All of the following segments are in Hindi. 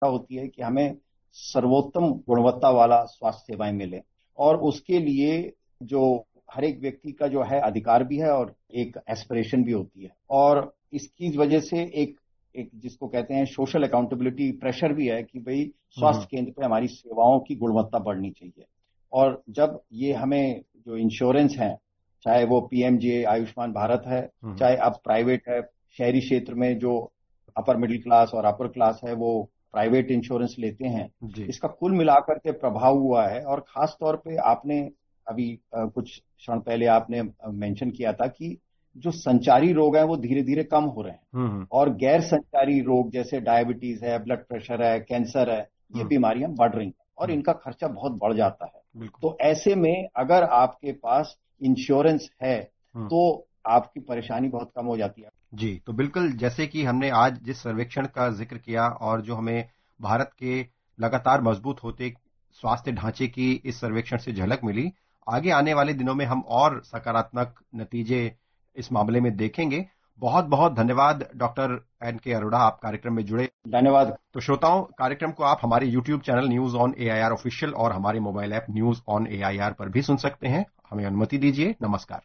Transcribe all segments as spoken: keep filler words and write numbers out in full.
होती है कि हमें सर्वोत्तम गुणवत्ता वाला स्वास्थ्य सेवाएं मिले, और उसके लिए जो हर एक व्यक्ति का जो है अधिकार भी है और एक एस्पिरेशन भी होती है, और इसकी वजह से एक एक जिसको कहते हैं सोशल अकाउंटेबिलिटी प्रेशर भी है कि भाई स्वास्थ्य केंद्र पे हमारी सेवाओं की गुणवत्ता बढ़नी चाहिए। और जब ये हमें जो इंश्योरेंस है, चाहे वो पीएमजे आयुष्मान भारत है, चाहे अब प्राइवेट है, शहरी क्षेत्र में जो अपर मिडिल क्लास और अपर क्लास है वो प्राइवेट इंश्योरेंस लेते हैं, इसका कुल मिलाकर के प्रभाव हुआ है। और खास तौर पे आपने अभी आ, कुछ क्षण पहले आपने मेंशन किया था कि जो संचारी रोग हैं वो धीरे धीरे कम हो रहे हैं, और गैर संचारी रोग जैसे डायबिटीज है, ब्लड प्रेशर है, कैंसर है, ये बीमारियां बढ़ रही हैं और इनका खर्चा बहुत बढ़ जाता है। तो ऐसे में अगर आपके पास इंश्योरेंस है तो आपकी परेशानी बहुत कम हो जाती है। जी, तो बिल्कुल जैसे कि हमने आज जिस सर्वेक्षण का जिक्र किया और जो हमें भारत के लगातार मजबूत होते स्वास्थ्य ढांचे की इस सर्वेक्षण से झलक मिली, आगे आने वाले दिनों में हम और सकारात्मक नतीजे इस मामले में देखेंगे। बहुत बहुत धन्यवाद डॉक्टर एन के अरोड़ा, आप कार्यक्रम में जुड़े। धन्यवाद। तो श्रोताओं, कार्यक्रम को आप हमारे YouTube channel news on AIR official और हमारे mobile app news on AIR पर भी सुन सकते हैं। हमें अनुमति दीजिए। नमस्कार।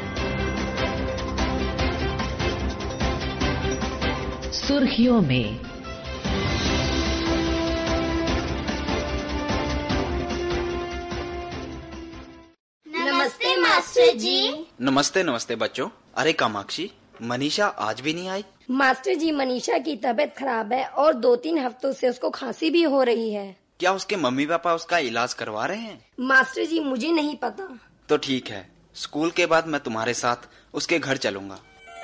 सुर्खियों में नमस्ते मास्टर जी। नमस्ते नमस्ते बच्चों। अरे कामाक्षी, मनीषा आज भी नहीं आई? मास्टर जी, मनीषा की तबीयत खराब है और दो तीन हफ्तों से उसको खांसी भी हो रही है। क्या उसके मम्मी पापा उसका इलाज करवा रहे हैं? मास्टर जी, मुझे नहीं पता। तो ठीक है, स्कूल के बाद मैं तुम्हारे साथ उसके घर चलूंगा।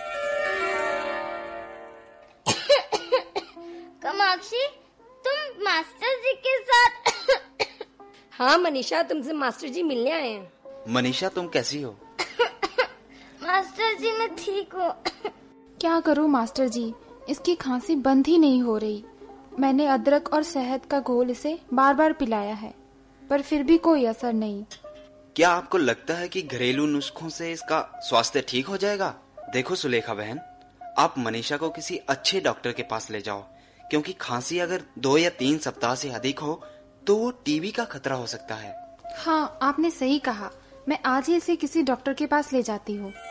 कामाक्षी, तुम मास्टर जी के साथ? हाँ मनीषा, तुमसे मास्टर जी मिलने आए हैं। मनीषा, तुम कैसी हो? मास्टर जी, मैं ठीक हूँ। क्या करूँ मास्टर जी, इसकी खांसी बंद ही नहीं हो रही। मैंने अदरक और शहद का घोल इसे बार बार पिलाया है, पर फिर भी कोई असर नहीं। क्या आपको लगता है कि घरेलू नुस्खों से इसका स्वास्थ्य ठीक हो जाएगा? देखो सुलेखा बहन, आप मनीषा को किसी अच्छे डॉक्टर के पास ले जाओ, क्योंकि खांसी अगर दो या तीन सप्ताह से अधिक हो तो वो टीबी का खतरा हो सकता है। हाँ, आपने सही कहा। मैं आज ही इसे किसी डॉक्टर के पास ले जाती हूँ।